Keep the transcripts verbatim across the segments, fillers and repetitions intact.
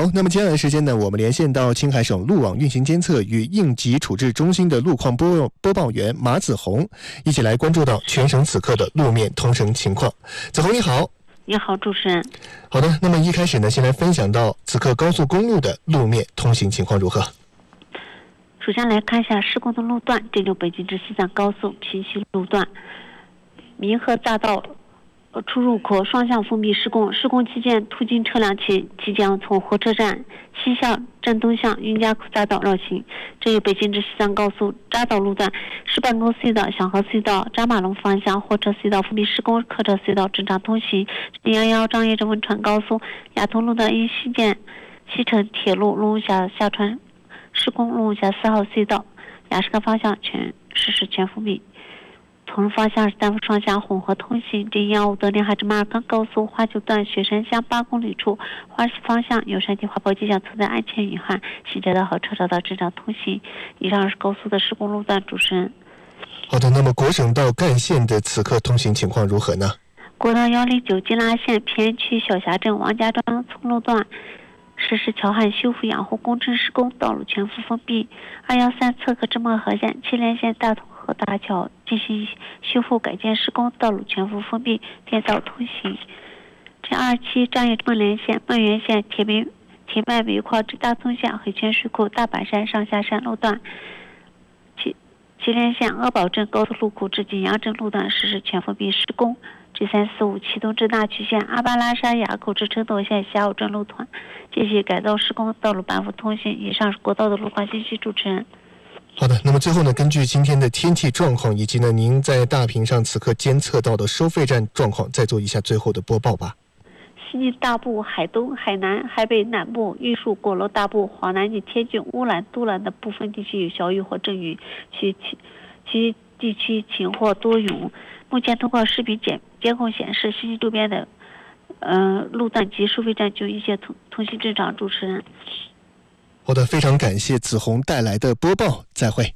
好，那么接下来的时间呢，我们连线到青海省路网运行监测与应急处置中心的路况播播报员马子红，一起来关注到全省此刻的路面通行情况。子红你好。 你好，主持人。 好的，那么一开始呢，先来分享到此刻高速公路的路面通行情况如何？ 首先来看一下施工的路段，这就北京至西藏高速平西路段，民和匝道出入口双向封闭施工，施工期间途经车辆前即将从火车站西向镇东向云家口匝道绕行。这与北京至西藏高速匝道路段石板沟隧道、响河隧道、扎马龙方向货车隧道封闭施工，客车隧道正常通行。零幺幺张掖镇汶川高速雅通路段因西建西城铁路龙峡下穿施工，龙峡四号隧道雅石河方向全实施全封闭。同方向是单幅双向混合通行。这一幺五德林海至马尔康高速花九段雪山乡八公里处，花西方向有山体滑坡迹象存在安全隐患，行车道和车道的正常通行。以上是高速的施工路段，主持人。 好的，那么国省道干线的此刻通行情况如何呢？ 国道幺零九金拉线偏区小峡镇王家庄村路段实施桥汉修复养护工程施工，道路全幅封闭。二幺三侧克至漠河线七连线大同和大桥进行修复改建施工，道路全幅封闭，电道通行。这二七张掖孟连线孟源线铁煤铁脉煤矿至大通线黑泉水库大板山上下山路段，七七连线阿保镇高速路库至景阳镇路段实施全封闭施工。G 三四五启东至大曲线阿巴拉山垭口至承斗县霞武镇路段进行改造施工，道路班幅通行。以上是国道的路况信息，主持人。 好的，那么最后呢，根据今天的天气状况以及呢您在大屏上此刻监测到的收费站状况，再做一下最后的播报吧。 西宁大部、海东、海南、海北南部、玉树、果楼大部、黄南及天津、乌兰、都兰的部分地区有小雨或阵雨，其其其地区晴或多云。目前通过视频监监控显示，西宁周边的呃路段及收费站就一些通通行正常，主持人。 好的，非常感谢子红带来的播报，再会。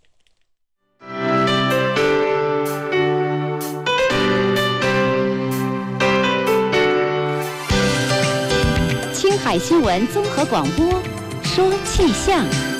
青海新闻综合广播，说气象。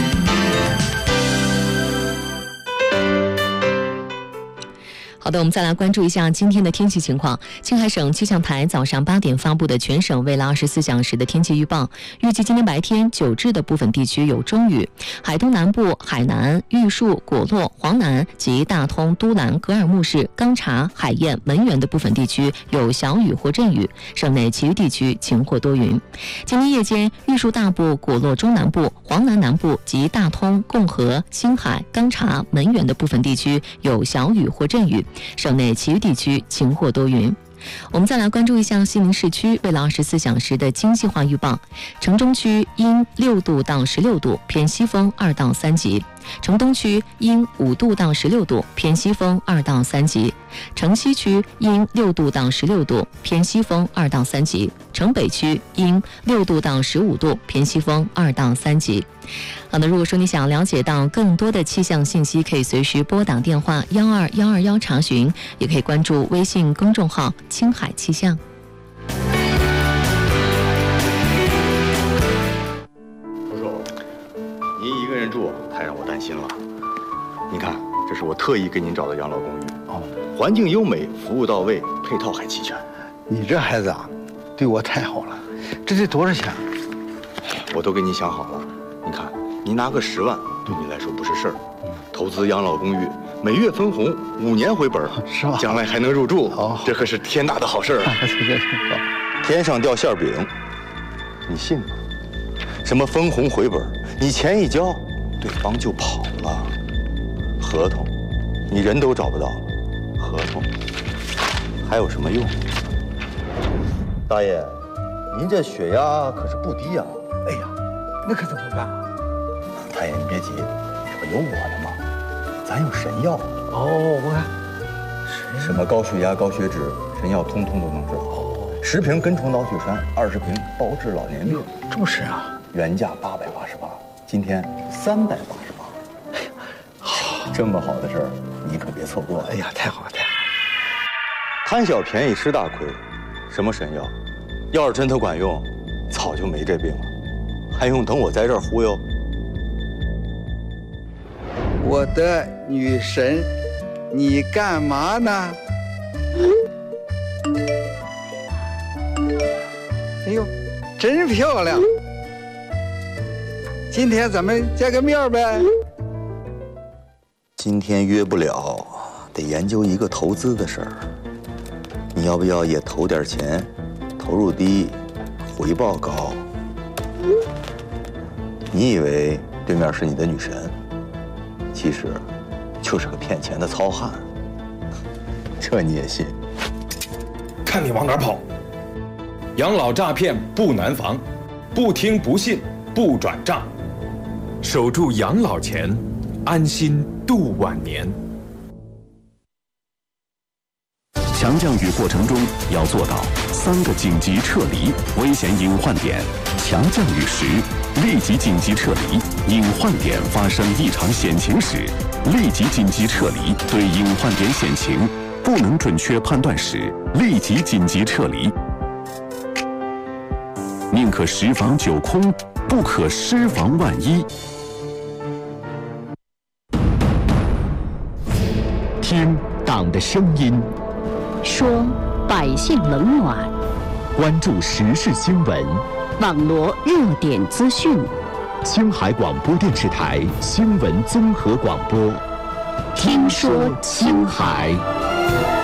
好的，我们再来关注一下今天的天气情况。青海省气象台早上八点发布的全省未来二十四小时的天气预报，预计今天白天九至的部分地区有中雨，海东南部、海南、玉树、果洛、黄南及大通、都兰、格尔木市、钢察、海晏、门源的部分地区有小雨或阵雨，省内其余地区晴或多云。今天夜间，玉树大部、果洛中南部、黄南南部及大通、共和、星海、钢察、门源的部分地区有小雨或阵雨，省内其余地区晴或多云。我们再来关注一下西宁市区未来二十四小时的经济化预报。城中区阴六度到十六度，偏西风二到三级；城东区阴五度到十六度，偏西风二到三级；城西区阴六度到十六度，偏西风二到三级；城北区阴六度到十五度，偏西风二到三级。好的，如果说你想了解到更多的气象信息，可以随时拨打电话幺二幺二幺查询，也可以关注微信公众号青海气象。 叔叔，您一个人住太让我担心了。您看，这是我特意给您找的养老公寓，哦，环境优美，服务到位，配套还齐全。 你这孩子啊，对我太好了。这得多少钱？ 我都给你想好了。你看，您拿个十万，对你来说不是事儿。投资养老公寓，每月分红，五年回本， 是吧？ 将来还能入住， 哦， 这可是天大的好事儿。天上掉馅饼，你信吗？什么分红回本，你钱一交，对方就跑了。合同，你人都找不到，合同还有什么用？大爷，您这血压可是不低啊！ 哎呀，那可怎么办啊？ 大爷，你别急，这不有我的吗？咱有神药。 哦，我看什么高血压、高血脂，神药通通都能治。哦，十瓶根虫脑血栓，二十瓶包治老年病。 这么神啊！ 原价八百八十八，今天三百八十八。哎呀，好，这么好的事儿，你可别错过。 哎呀，太好了，太好了！ 贪小便宜吃大亏，什么神药？要是真它管用，早就没这病了。 还用等我在这儿忽悠？ 我的女神，你干嘛呢？哎呦，真漂亮！今天咱们见个面呗。 今天约不了，得研究一个投资的事儿。你要不要也投点钱？投入低，回报高。你以为对面是你的女神，其实就是个骗钱的糙汉。这你也信？ 看你往哪儿跑！养老诈骗不难防，不听不信不转账，守住养老钱，安心度晚年。 强降雨过程中要做到三个紧急撤离危险隐患点。强降雨时，立即紧急撤离；隐患点发生异常险情时，立即紧急撤离。对隐患点险情不能准确判断时，立即紧急撤离。宁可十防九空，不可失防万一。 听党的声音， 说百姓冷暖， 关注时事新闻， 网罗热点资讯。 青海广播电视台新闻综合广播， 听说青海。